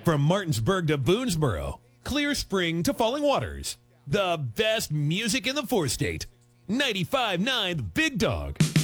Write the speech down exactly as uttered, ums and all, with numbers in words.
From Martinsburg to Boonesboro, Clear Spring to Falling Waters, the best music in the four-state. ninety-five point nine The Big Dog.